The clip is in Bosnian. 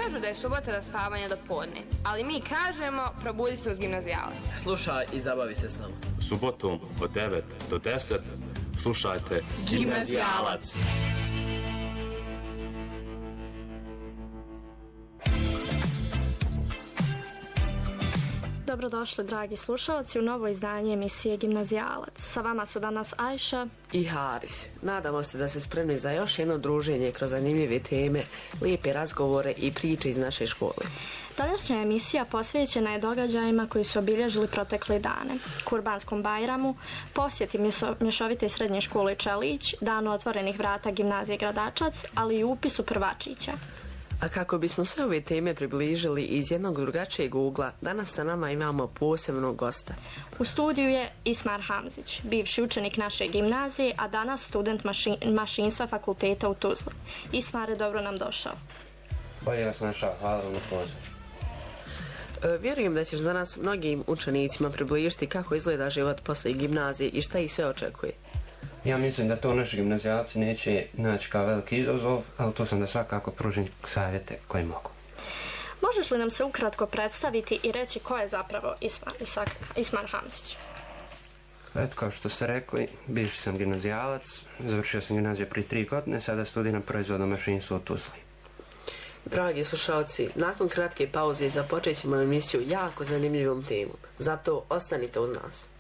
kažu da je subota do spavanja do podne, ali mi kažemo probudi se uz Gimnazijalac. Slušaj i zabavi se s nama. Subotom od 9 do 10 slušajte Gimnazijalac. Dobrodošli, dragi slušalci, u novo izdanje emisije Gimnazijalac. Sa vama su danas Ajša i Haris. Nadamo se da ste spremni za još jedno druženje kroz zanimljive teme, lijepe razgovore i priče iz naše škole. Današnja emisija posvećena je događajima koji su obilježili protekle dane. Kurbanskom Bajramu, posjeti mješovite srednje škole Čelić, danu otvorenih vrata Gimnazije Gradačac, ali i upisu prvačića. A kako bismo sve ove teme približili iz jednog drugačijeg ugla, danas sa nama imamo posebnog gosta. U studiju je Ismar Hamzić, bivši učenik naše gimnazije, a danas student mašinstva fakulteta u Tuzli. Ismare, dobro nam došao. Bolje vas našao, hvala vam na pozivu. Vjerujem da ćeš danas mnogim učenicima približiti kako izgleda život posle gimnazije i šta ih sve očekuje. Ja mislim da to naši gimnazijalci neće naći kao veliki izazov, ali to sam da svakako pružim savjete koje mogu. Možeš li nam se ukratko predstaviti i reći ko je zapravo Ismar Hamzić? Eto, kao što ste rekli, bivši sam gimnazijalac, završio sam gimnaziju prije 3 godine, sada studiram proizvodno mašinstvo u Tuzli. Dragi slušalci, nakon kratke pauze započet ćemo emisiju jako zanimljivom temom, zato ostanite uz nas.